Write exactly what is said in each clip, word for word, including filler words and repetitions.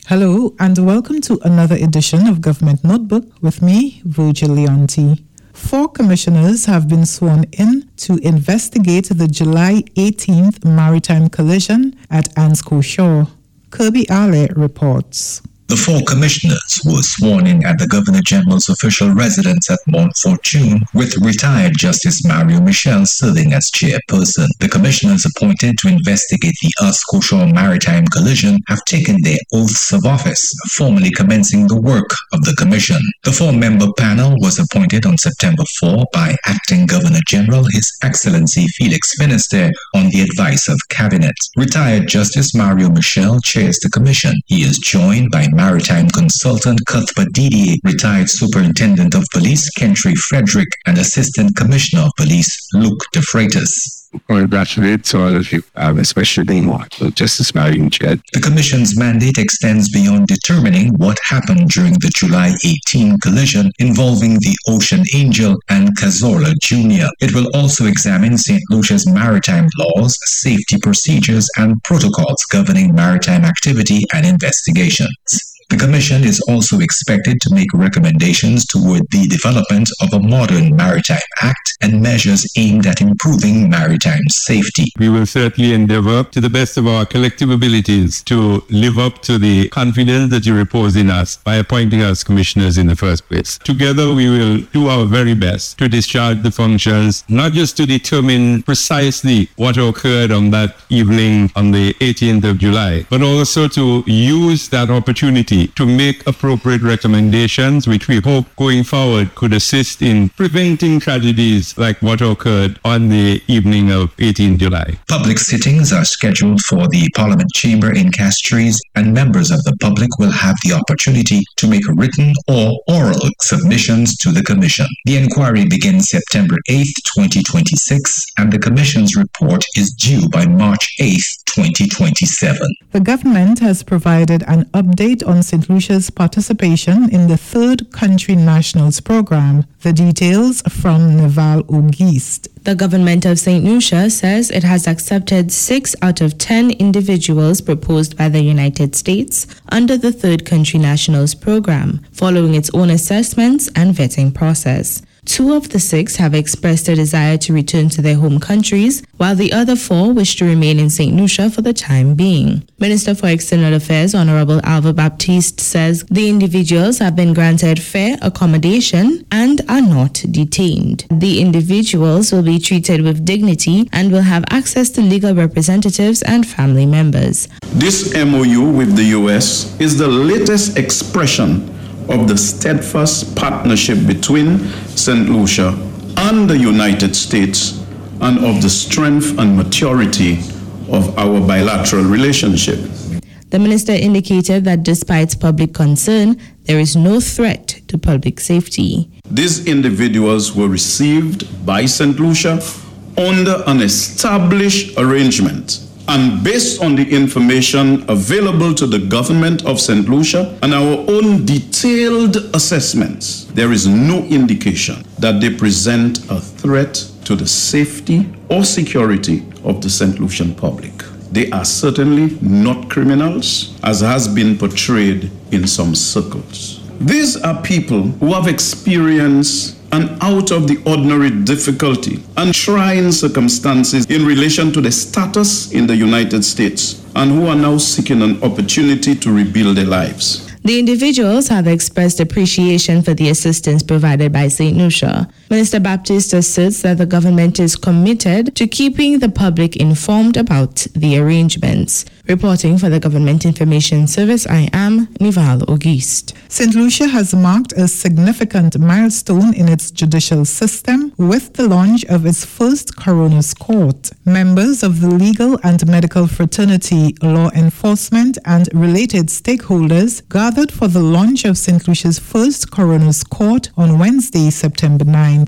Hello and welcome to another edition of Government Notebook with me, Virgil Leonti. Four commissioners have been sworn in to investigate the July eighteenth maritime collision at Ansco Shore. Kirby Ale reports. The four commissioners were sworn in at the Governor General's official residence at Mont Fortune, with retired Justice Mario Michel serving as chairperson. The commissioners appointed to investigate the Ansco Shore maritime collision have taken their oaths of office, formally commencing the work of the commission. The four-member panel was appointed on September fourth by Acting Governor General His Excellency Felix Minister on the advice of Cabinet. Retired Justice Mario Michel chairs the commission. He is joined by Maritime Consultant Cuthbert Didier, retired Superintendent of Police Kentry Frederick, and Assistant Commissioner of Police Luke De Freitas. Congratulate all of you, um, especially Justice Mario Michel. The Commission's mandate extends beyond determining what happened during the July eighteenth collision involving the Ocean Angel and Cazorla Junior It will also examine Saint Lucia's maritime laws, safety procedures, and protocols governing maritime activity and investigations. The Commission is also expected to make recommendations toward the development of a modern Maritime Act and measures aimed at improving maritime safety. We will certainly endeavor to the best of our collective abilities to live up to the confidence that you repose in us by appointing us commissioners in the first place. Together we will do our very best to discharge the functions, not just to determine precisely what occurred on that evening on the eighteenth of July, but also to use that opportunity to make appropriate recommendations which we hope going forward could assist in preventing tragedies like what occurred on the evening of eighteenth of July. Public sittings are scheduled for the Parliament Chamber in Castries, and members of the public will have the opportunity to make written or oral submissions to the Commission. The inquiry begins September eighth, twenty twenty-six, and the Commission's report is due by March eighth, twenty twenty-seven. The government has provided an update on Saint Lucia's participation in the Third Country Nationals program. The details from Naval Auguste. The government of Saint Lucia says it has accepted six out of ten individuals proposed by the United States under the Third Country Nationals program, following its own assessments and vetting process. Two of the six have expressed a desire to return to their home countries, while the other four wish to remain in Saint Lucia for the time being. Minister for External Affairs, Honorable Alva Baptiste, says the individuals have been granted fair accommodation and are not detained. The individuals will be treated with dignity and will have access to legal representatives and family members. This M O U with the U S is the latest expression of the steadfast partnership between Saint Lucia and the United States, and of the strength and maturity of our bilateral relationship. The minister indicated that despite public concern, there is no threat to public safety. These individuals were received by Saint Lucia under an established arrangement, and based on the information available to the government of Saint Lucia and our own detailed assessments, there is no indication that they present a threat to the safety or security of the Saint Lucian public. They are certainly not criminals, as has been portrayed in some circles. These are people who have experienced an out of the ordinary difficulty and trying circumstances in relation to their status in the United States, and who are now seeking an opportunity to rebuild their lives. The individuals have expressed appreciation for the assistance provided by Saint Lucia. Minister Baptiste asserts that the government is committed to keeping the public informed about the arrangements. Reporting for the Government Information Service, I am Naval Auguste. Saint Lucia has marked a significant milestone in its judicial system with the launch of its first coroner's court. Members of the legal and medical fraternity, law enforcement, and related stakeholders gathered for the launch of Saint Lucia's first coroner's court on Wednesday, September ninth. The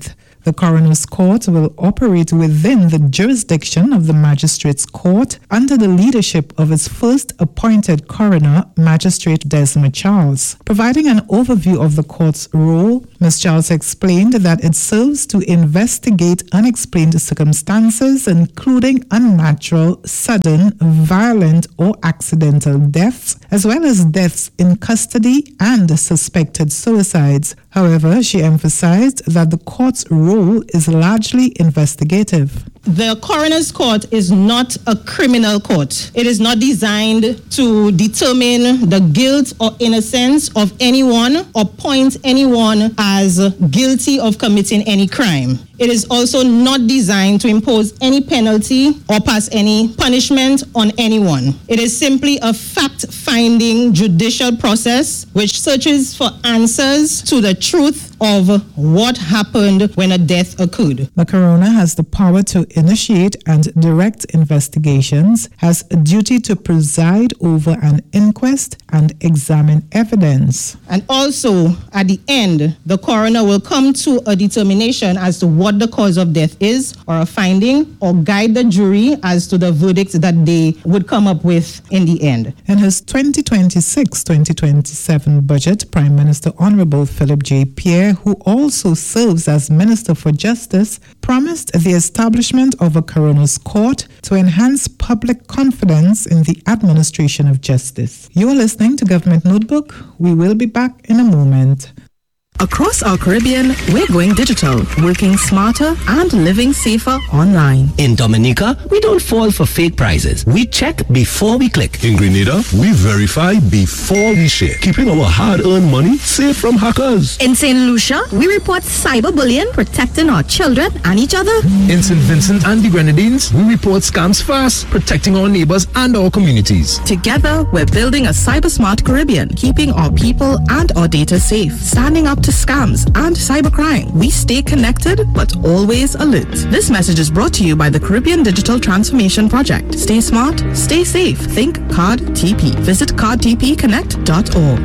The coroner's court will operate within the jurisdiction of the magistrate's court under the leadership of its first appointed coroner, Magistrate Desma Charles. Providing an overview of the court's role, Miz Charles explained that it serves to investigate unexplained circumstances, including unnatural, sudden, violent, or accidental deaths, as well as deaths in custody and suspected suicides. However, she emphasized that the court's role is largely investigative. The coroner's court is not a criminal court. It is not designed to determine the guilt or innocence of anyone or point anyone as guilty of committing any crime. It is also not designed to impose any penalty or pass any punishment on anyone. It is simply a fact-finding judicial process which searches for answers to the truth of what happened when a death occurred. The coroner has the power to initiate and direct investigations, has a duty to preside over an inquest and examine evidence. And also, at the end, the coroner will come to a determination as to what the cause of death is, or a finding, or guide the jury as to the verdict that they would come up with in the end. In his twenty twenty-six twenty twenty-seven budget, Prime Minister Honorable Philip J. Pierre, who also serves as Minister for Justice, promised the establishment of a coroner's court to enhance public confidence in the administration of justice. You are listening to Government Notebook. We will be back in a moment. Across our Caribbean, we're going digital, working smarter and living safer online. In Dominica, we don't fall for fake prizes. We check before we click. In Grenada, we verify before we share, keeping our hard-earned money safe from hackers. In Saint Lucia, we report cyberbullying, protecting our children and each other. In Saint Vincent and the Grenadines, we report scams fast, protecting our neighbors and our communities. Together, we're building a cyber-smart Caribbean, keeping our people and our data safe, standing up to scams and cybercrime. We stay connected, but always alert. This message is brought to you by the Caribbean Digital Transformation Project. Stay smart, stay safe. Think C A R D T P. Visit C A R D T P connect dot org.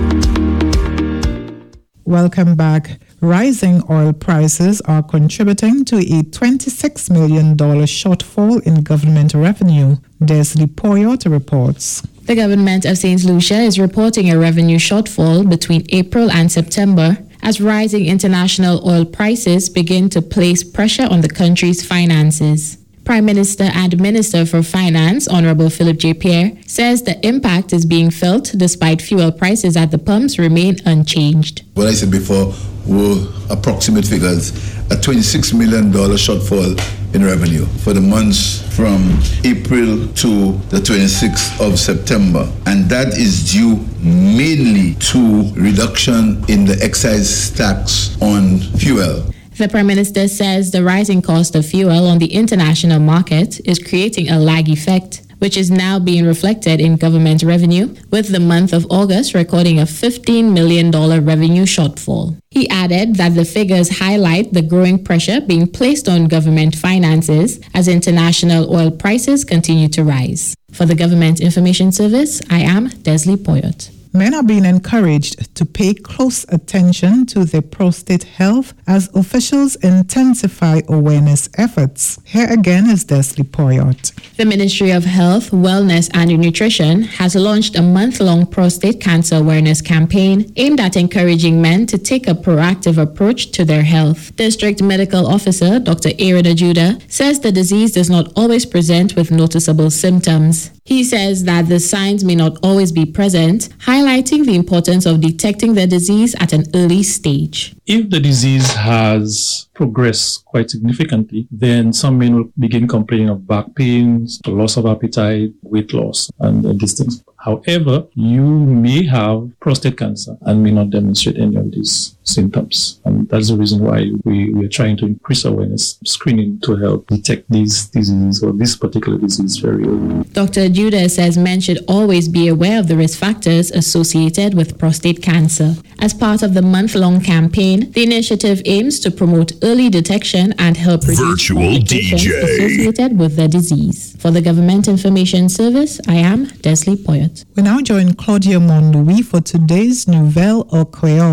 Welcome back. Rising oil prices are contributing to a twenty-six million dollars shortfall in government revenue. Desley Poyot reports. The government of Saint Lucia is reporting a revenue shortfall between April and September as rising international oil prices begin to place pressure on the country's finances. Prime Minister and Minister for Finance, Honorable Philip J. Pierre, says the impact is being felt despite fuel prices at the pumps remain unchanged. What I said before were approximate figures, a twenty-six million dollars shortfall in revenue for the months from April to the twenty-sixth of September. And that is due mainly to reduction in the excise tax on fuel. The Prime Minister says the rising cost of fuel on the international market is creating a lag effect, which is now being reflected in government revenue, with the month of August recording a fifteen million dollars revenue shortfall. He added that the figures highlight the growing pressure being placed on government finances as international oil prices continue to rise. For the Government Information Service, I am Desley Poyot. Men are being encouraged to pay close attention to their prostate health as officials intensify awareness efforts. Here again is Desley Poyot. The Ministry of Health, Wellness and Nutrition has launched a month-long prostate cancer awareness campaign aimed at encouraging men to take a proactive approach to their health. District Medical Officer Doctor Arida Judah says the disease does not always present with noticeable symptoms. He says that the signs may not always be present, highlighting the importance of detecting the disease at an early stage. If the disease has progressed quite significantly, then some men will begin complaining of back pains, loss of appetite, weight loss, and uh, these things. However, you may have prostate cancer and may not demonstrate any of these symptoms. And that's the reason why we, we are trying to increase awareness, screening to help detect these diseases or this particular disease very early. Doctor Judah says men should always be aware of the risk factors associated with prostate cancer. As part of the month-long campaign, the initiative aims to promote early detection and help reduce Virtual D J associated with the disease. For the Government Information Service, I am Desley Poyot. We now join Claudia Monlouis for today's Nouvelle au Creole.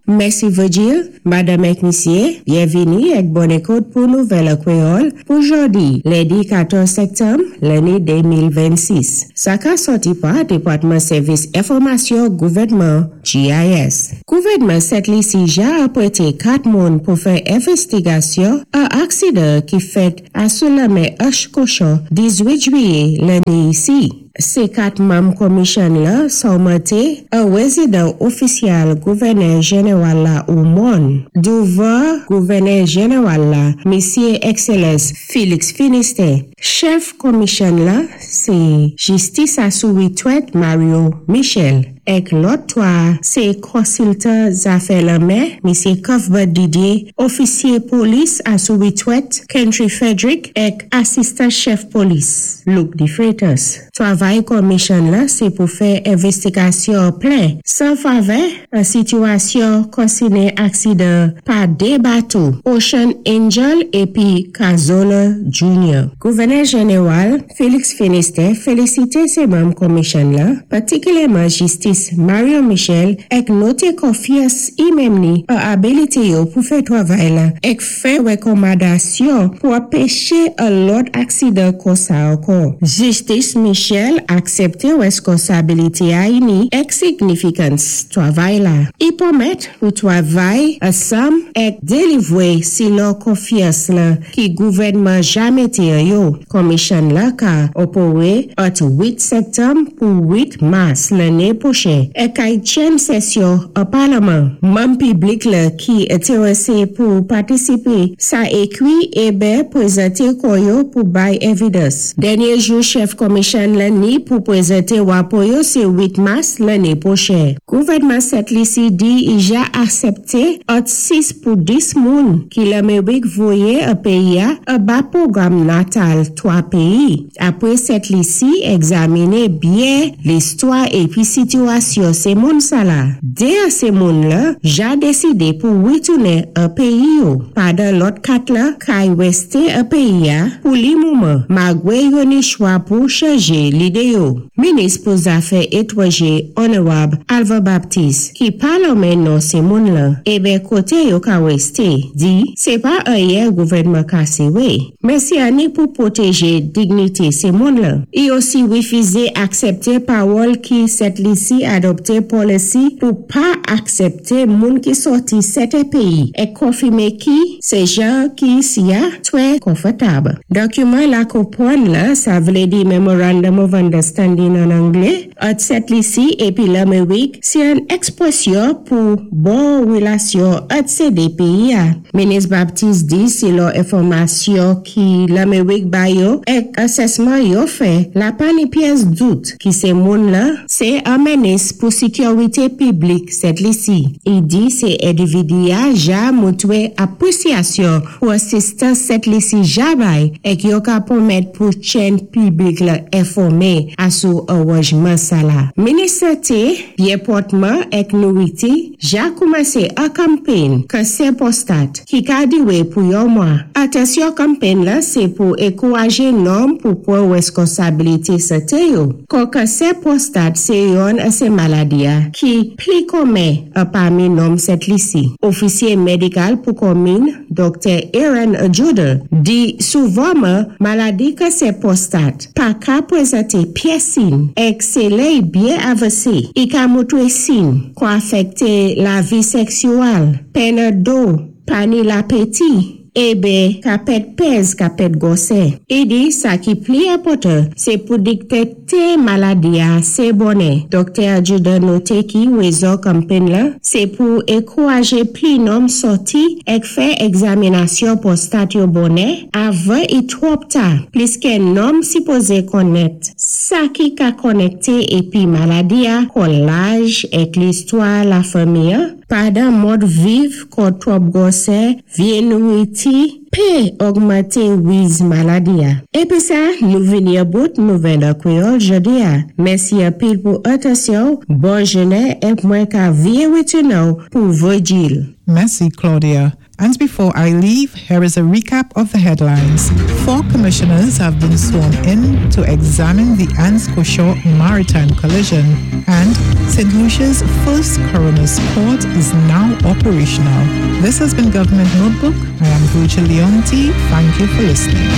Merci Virgile, Madame et Monsieur, bienvenue et bonne écoute pour Nouvelle Créole pour jeudi, lundi quatorze septembre, l'année deux mille vingt-six. Ça a sorti par Département Service Information Gouvernement G I S. Gouvernement cette liste a apprêté quatre mois pour faire investigation un accident qui fait à Soulame H. Cochon dix-huit juillet l'année ici. Ces quatre membres commission-là sont montés un résident officiel gouverneur général là au monde. Devant gouverneur général là, Monsieur Excellence Félix Finistère. Chef commission-là, c'est Justice Assouitouet Mario Michel. Et l'autre toi, c'est consultant affaires la main, Monsieur Cuthbert Didier, officier police à Souitouet, Country Frederick, et assistant chef police, Luke de Freitas. Travail commission là, c'est pour faire investigation plein, sans faveur, la situation concernée accident par deux bateaux, Ocean Angel et puis Cazola Junior Gouverneur général, Félix Finistère, félicité ces membres commission là, particulièrement justice Mario Michel ek noté confiance imemni a habilité yo pour faire travail là et fait recommandation pour empêcher un autre accident comme ça encore. Justice Michel accepté responsabilité à ini et significance travail là. Il permet pour travail ensemble et délivrer si leur confiance là qui gouvernement jamais été yo. Commission là ka opéré entre huit septembre pour huit mars l'année prochaine. Et qu'à session au Parlement, membres publics qui est intéressé pour participer, ça écrit et bien présenter koyo pour bail évidence. Dernier jour, chef commission l'année pour présenter rapport c'est huit mars l'année prochaine. Gouvernement cette liste dit il a accepté entre six pour dix moun qui l'Amérique voyait un pays un bas programme natal trois pays. Après cette liste examiner bien l'histoire et puis situation ces moun ça là. Dès ces moun là, j'ai décidé pour retourner un pays yo. Pendant l'autre quatre là, kay rester un pays pour li moment. Malgré yon choix pour changer l'idée yo. Ministre pour affaires étrangères honorable Alva Baptiste qui parle maintenant ces moun là. Et ben côté yo ka rester, dit c'est pas un hier gouvernement cassé oui. Mais c'est année pour protéger dignité ces moun là. Et aussi refusé accepter parole qui cette liste adopter policy pour pas accepter moun qui sorti certains pays et confirmer qui ces gens qui s'y a très confortable. Document la comprendre là, ça veut dire Memorandum of Understanding en anglais. At cette ici et puis l'Amérique, c'est une expression pour bonne relation entre ces deux pays. Ministre Baptiste dit c'est leur information qui l'Amérique bayo et assessment yo fait. La pas ni pièce doute qui ces moun là, c'est un menace pour sécurité publique cette liste. Il dit c'est individu a ja montré appréciation pour assistance cette liste jamais et qui a permettre pour chaîne publique la informer à son arrangement ça là. Ministre bien portement et nourriture, j'ai commencé à campagne que c'est postat qui a duré pour un mois. Attention campagne là c'est pour encourager l'homme pour prendre responsabilité c'était yo. Quand c'est postat c'est une ces maladies qui pli commun parmi l'homme cette liste. Officier médical pour commune, docteur Aaron Judah, dit souvent maladie que c'est prostate, pas qu'à présenter piercing, excellent bien avancé, et qu'à montrer signe, qu'on affecte la vie sexuelle, peine d'eau, pani l'appétit, et ben, capet pèse, capet gossé. Et dit, ça qui plie important, c'est pour détecter maladie à c'est bonnet. Docteur Judah noté qui, raison campagne là, c'est pour encourager plus d'hommes sortis et faire examination prostate au bonnet avant et trop tard. Plus qu'un homme supposé connaître, ça qui a connecté et puis maladie à, collage et l'histoire, la famille, pendant mode vivre, contre trop gossé, vient nourriture, peut augmenter risque maladie. Et puis ça, nous venons bout nouvelle créole jeudi. Merci à pile pour attention. Bonne journée et moi qu'à vie retourner pour Virgile. Merci, Claudia. And before I leave, here is a recap of the headlines. Four commissioners have been sworn in to examine the Anse-Cochot maritime collision, and Saint Lucia's first coroner's court is now operational. This has been Government Notebook. I am Vuja Leonti. Thank you for listening.